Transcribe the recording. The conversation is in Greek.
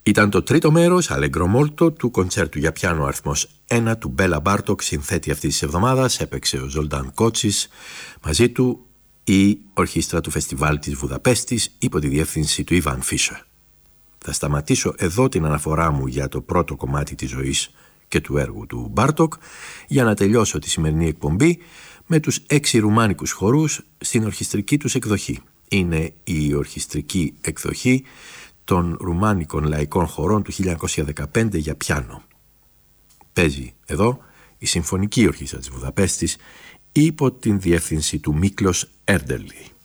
Ήταν το τρίτο μέρος, Allegro molto, του κοντσέρτου για πιάνο αριθμός 1 του Μπέλα Μπάρτοκ, συνθέτη αυτής της εβδομάδας. Έπαιξε ο Ζολτάν Κότσις, μαζί του η ορχήστρα του Φεστιβάλ της Βουδαπέστης υπό τη διεύθυνση του Ιβάν Φίσερ. Θα σταματήσω εδώ την αναφορά μου για το πρώτο κομμάτι της ζωής και του έργου του Μπάρτοκ για να τελειώσω τη σημερινή εκπομπή με τους 6 ρουμάνικους χορούς στην ορχιστρική τους εκδοχή. Είναι η ορχιστρική εκδοχή των ρουμάνικων λαϊκών χορών του 1915 για πιάνο. Παίζει εδώ η Συμφωνική Ορχήστρα της Βουδαπέστης υπό την διεύθυνση του Μίκλος Έρντερλι.